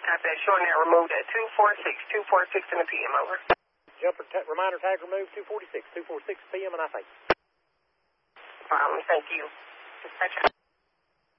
Got that short net removed at 246 in the PM, over. Jumper reminder tag removed 246 p.m. and I say. Thank you. Dispatcher.